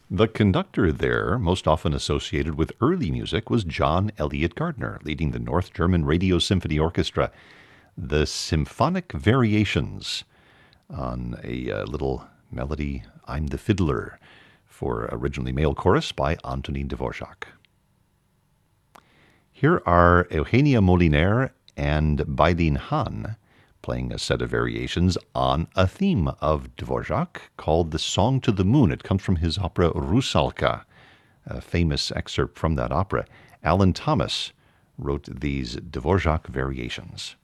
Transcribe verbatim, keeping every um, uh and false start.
The conductor there, most often associated with early music, was John Eliot Gardner, leading the North German Radio Symphony Orchestra. The Symphonic Variations on a uh, little melody, I'm the Fiddler, for originally male chorus by Antonin Dvorak. Here are Eugenia Moliner and Bailin Hahn playing a set of variations on a theme of Dvorak called The Song to the Moon. It comes from his opera Rusalka, a famous excerpt from that opera. Alan Thomas wrote these Dvorak variations.